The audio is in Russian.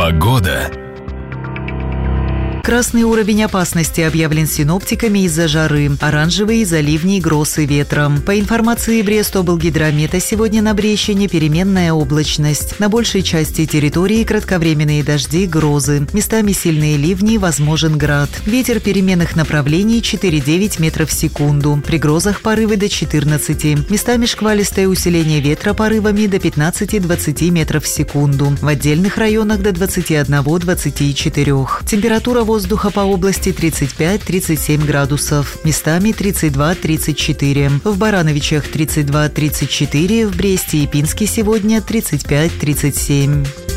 Погода. Красный уровень опасности объявлен синоптиками из-за жары, оранжевый из-за ливней, гроз и ветра. По информации Брест-облгидромета, сегодня на Брещине переменная облачность. На большей части территории кратковременные дожди, грозы. Местами сильные ливни, возможен град. Ветер переменных направлений 4,9 метров в секунду. При грозах порывы до 14. Местами шквалистое усиление ветра порывами до 15-20 метров в секунду. В отдельных районах до 21-24. Температура воздуха по области 35-37 градусов, местами 32-34. В Барановичах 32-34, в Бресте и Пинске сегодня 35-37.